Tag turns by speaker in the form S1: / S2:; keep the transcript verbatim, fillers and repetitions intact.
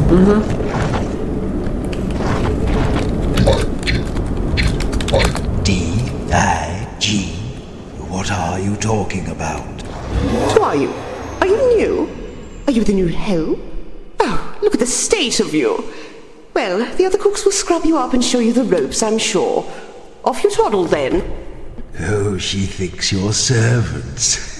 S1: D I G. What are you talking about?
S2: Who are you? Are you new? Are you the new help? Oh, look at the state of you. Well, the other cooks will scrub you up and show you the ropes, I'm sure. Off you toddle, then.
S1: Oh, she thinks you're servants.